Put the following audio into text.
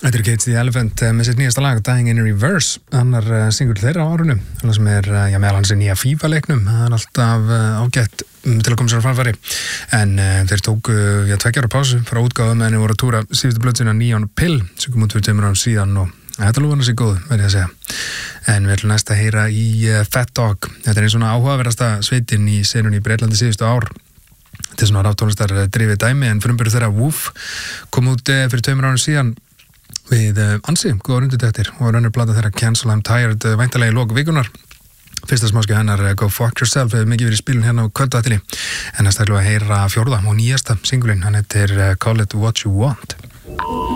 Þetta Cage the Elephant með sitt nýjasta lag Dying in Reverse, annar singull þeirra á árinu, það sem meðal hans nýja FIFA-leiknum, það alltaf ágætt til að koma sér á framfæri, en þeir tóku 2 ára pásu frá útgáfu meðan þeir voru að túra síðustu plötusina Neon Pill sem kom út fyrir 2 árum síðan og þetta lofar sig góð, verð ég að segja. En við ætlum næst að heyra í Fat Dog, þetta einn svona áhugaverðasta sveitin í senunni í Breitlandi síðustu ár. Þetta svona raftónlistar drifið dæmi, en frumburður þeirra Woof kom út fyrir 2 árum síðan við ansi góðar undirtektir og önnur plata þeirra Cancel I'm Tired væntanlega í lok vikunar. Fyrsta smáskið hennar Go Fuck Yourself hefur mikið verið í spilun hérna á kvöldaðatili, en næst ætlum við að heyra 4. og nýjasta singulinn, hann heitir Call It What You Want.